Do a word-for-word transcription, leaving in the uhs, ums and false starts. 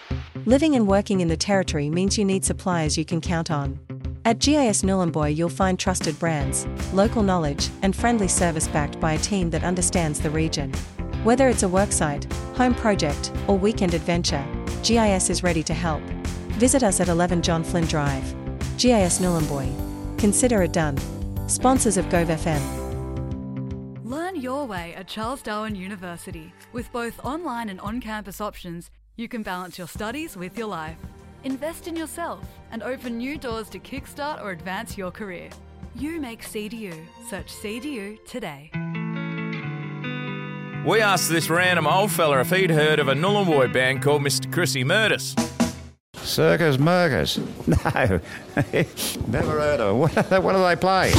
Living and working in the Territory means you need suppliers you can count on. At G I S Nhulunbuy you'll find trusted brands, local knowledge, and friendly service backed by a team that understands the region. Whether it's a worksite, home project, or weekend adventure, G I S is ready to help. Visit us at eleven John Flynn Drive. G I S Nhulunbuy. Consider it done. Sponsors of Gove F M. Learn your way at Charles Darwin University. With both online and on-campus options, you can balance your studies with your life. Invest in yourself and open new doors to kickstart or advance your career. You make C D U. Search C D U today. We asked this random old fella if he'd heard of a Nhulunbuy band called Mister Chrissy Murders. Circus Murkers? No, never heard of it. What, what do they play?